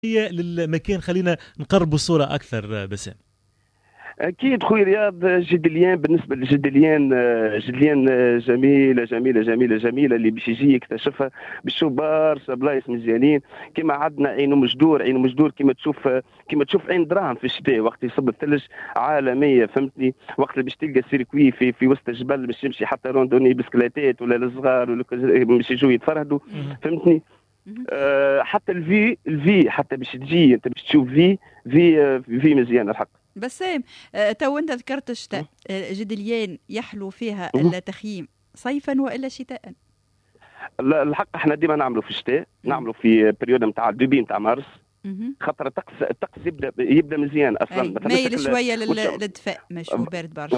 للمكان. خلينا نقربوا الصورة أكثر بسام. اكيد خويا رياض، جدليان بالنسبه لجدليان، جدليان جميله جميله جميله جميله اللي باش يجي يكتشفها باش برشا بلايص مزيانين. كما عندنا عين مجدور، عين مجدور كما تشوف عين دراهم في الشتاء وقت يصب الثلج، عالميه فهمتني. وقت اللي باش تلقى السيركوي في وسط الجبل باش يمشي حتى روندوني بسكليتات ولا الصغار ولا باش يجوا يتفرهدوا فهمتني. حتى الفي حتى باش تجي انت باش تشوف في مزيان الحق. بسام، تو انت ذكرت الشتاء، جدليان يحلو فيها التخييم صيفا والا شتاء؟ لا الحق احنا ديما نعملوا في الشتاء، نعملوا في بريود نتاع الدوبي نتاع مارس، خاطر الطقس يبدا مزيان اصلا. مايل شويه للدفاء، مش بارد برشا.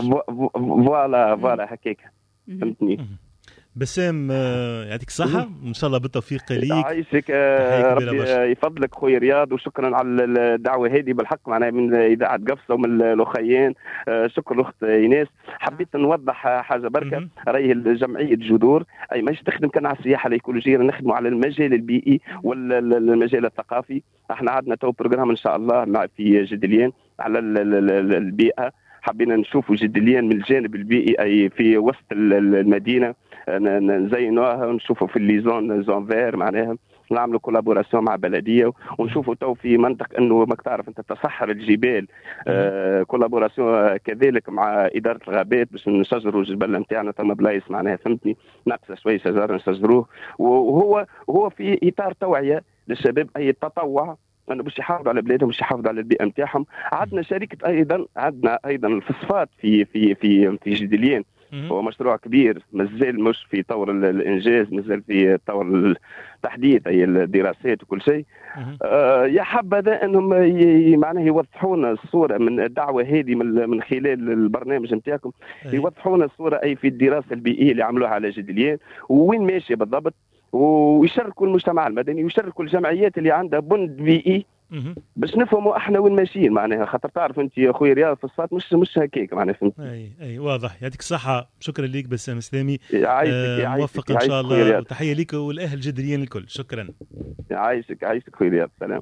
فوالا هكاك فهمتني. بسام يعطيك الصحة إن شاء الله بالتوفيق ليك. عايشك ربي يفضلك خويا رياض، وشكرا على الدعوة هذه بالحق معناها من إذاعة قفصة ومن الأخيين. شكرا الأخت إيناس. حبيت نوضح حاجة بركة، راهي الجمعية جذور أي ماهيش تخدم كان على السياحة الإيكولوجية، نخدموا على المجال البيئي والمجال الثقافي. احنا عندنا تو بروجرام إن شاء الله في جدليان على البيئة، حبينا نشوفوا جدليان من الجانب البيئي أي في وسط المدينة، نزينوها ونشوفوا في اللي زون فير معناها، نعملوا كولابوراسيون مع بلديه ونشوفوا تو في منطق انه ماك تعرف انت تصحر الجبال، كولابوراسيون كذلك مع اداره الغابات باش نشجروا الجبل نتاعنا. ثم بلايص معناها فهمتني ناقصه شويه شجر نشجروه، وهو في اطار توعيه للشباب اي تطوع انه باش يحافظوا على بلادهم، باش يحافظوا على البيئه نتاعهم. عندنا شركه عندنا ايضا الفوسفات في جدليان، هو مشروع كبير مازال مش في طور الانجاز، مازال في طور التحديث اي الدراسات وكل شيء. يا حبذا انهم معناه يوضحونا الصوره من الدعوه هذه من خلال البرنامج نتاعكم، يوضحونا الصوره اي في الدراسه البيئيه اللي عملوها على جدليان وين ماشيه بالضبط، ويشاركوا المجتمع المدني ويشاركوا الجمعيات اللي عندها بند بيئي باش نفهموا احنا وين ماشيين معناها. خاطر تعرف انت يا خويا رياض في الصفات مش هكاك معناها فهمت. اي واضح. يعطيك الصحه، شكرا ليك بسام سلامي. موفق ان شاء الله، وتحيه ليك والاهل جدريين الكل. شكرا. عايشك خويا رياض، سلام.